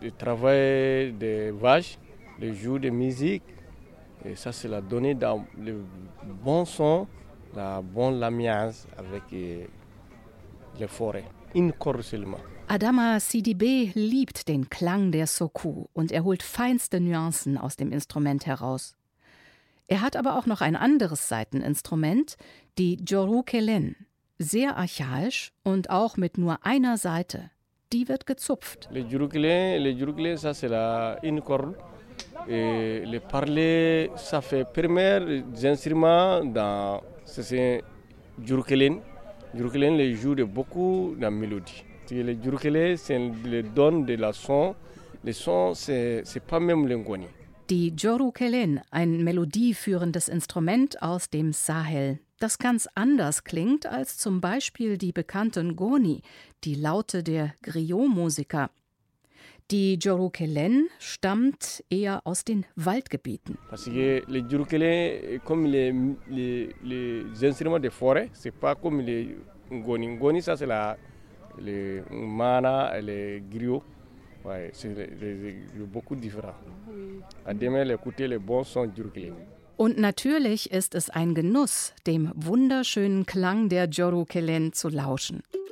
le travail des vaches, le jour de musique. Et ça, c'est la donnée dans le bon son, la bonne ambiance avec les forêts. Une corde seulement. Adama Sidibé liebt den Klang der Soku und er holt feinste Nuancen aus dem Instrument heraus. Er hat aber auch noch ein anderes Saiteninstrument, die Jorukelen. Sehr archaisch und auch mit nur einer Saite. Die wird gezupft. Le Jorukelen, ça c'est une corde. Et le parler, ça fait premier instrument dans c'est Jorukelen. Jorukelen les joue de beaucoup de mélodies. Le Jorukelen, c'est le don de la son. Le son, c'est pas même le ngoni. Die Jorukelen, ein melodieführendes Instrument aus dem Sahel, das ganz anders klingt als zum Beispiel die bekannte Ngoni, die Laute der Griot-Musiker. Die Jorukelen stammt eher aus den Waldgebieten. Parce que les Jorukelen, comme les instruments de forêt, c'est pas comme les Ngoni. Ngoni, ça c'est les mana et les griots. Ouais, c'est beaucoup différent. À demain, écouter les bons sons Jorukelen. Und natürlich ist es ein Genuss, dem wunderschönen Klang der Jorukelen zu lauschen.